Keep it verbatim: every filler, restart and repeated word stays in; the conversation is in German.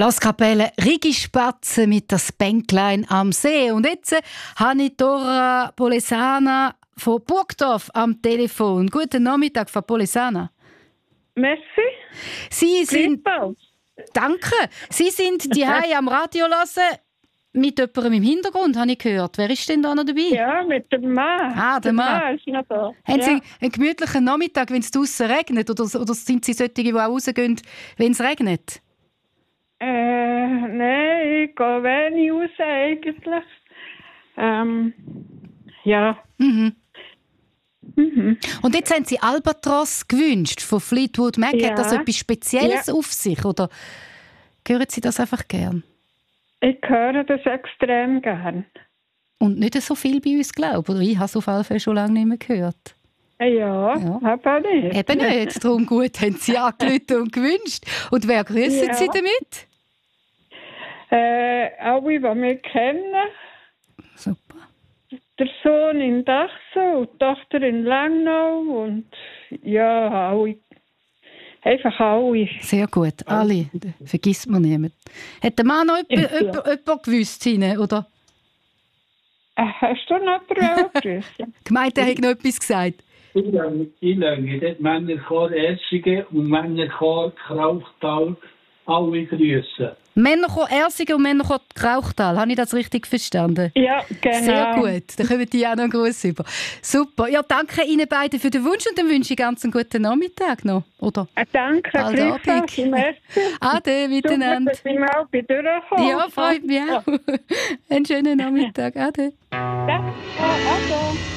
Blaskapelle Rigispatzen mit das Bänklein am See. Und jetzt äh, habe ich Dora Polesana von Burgdorf am Telefon. Guten Nachmittag, Frau Polesana. Merci. Sie sind... Gleichfalls. Danke. Sie sind die am Radio hören mit jemandem im Hintergrund, habe ich gehört. Wer ist denn da noch dabei? Ja, mit dem Mann. Ah, der Mann. ist noch da. Haben ja. Sie einen gemütlichen Nachmittag, wenn es draussen regnet? Oder, oder sind Sie solche, die auch rausgehen, wenn es regnet? Äh, nein, ich gehe wenig raus eigentlich. Ähm, ja. Mhm. Mhm. Und jetzt haben Sie Albatros gewünscht von Fleetwood Mac. Ja. Hat das etwas Spezielles Ja. auf sich? Oder hören Sie das einfach gern? Ich höre das extrem gern. Und nicht so viel bei uns, glaube ich. Oder ich habe es auf jeden Fall schon lange nicht mehr gehört. Ja, Ja. aber nicht. Eben nicht. Darum gut, haben Sie angerufen und gewünscht. Und wer grüßen Ja. Sie damit? Äh, alle, die mich kennen. Super. Der Sohn in Dachsen und die Tochter in Langnau und ja, alle. Einfach alle. Sehr gut. Alle. Vergisst man niemand. Hat der Mann noch Ja. jemand, jemand gewusst, Ihnen, oder? Äh, hast du noch jemanden gewusst? Gemeint, er hat noch etwas gesagt. Ich lerne dort Männerchor Ersingen und Männerchor Krauchtal alle grüßen. Männerchor Ersingen und Männerchor Krauchtal. Habe ich das richtig verstanden? Ja, genau. Sehr gut. Dann kommen die auch noch einen Gruß über. Super. Ja, danke Ihnen beiden für den Wunsch und dann wünsche ich ganz einen guten Nachmittag noch. Oder? Äh, danke, Bald gleichfalls. Abend. Merci. Ade miteinander. Super, dass ich mal bei durchkomme. Ja, freut mich auch. Einen schönen Nachmittag. Ade. Danke, also.